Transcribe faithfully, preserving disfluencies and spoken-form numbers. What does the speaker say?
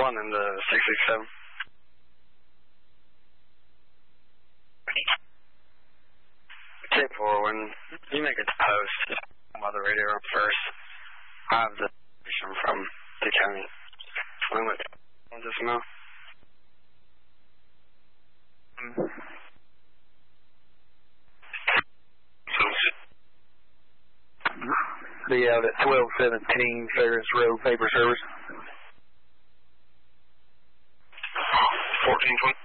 one in the six six seven. ten four, when you make it to post, while the radio on first, I have the information from the county. When would this know? Be out at twelve seventeen Ferris Road, paper service. fourteen twenty.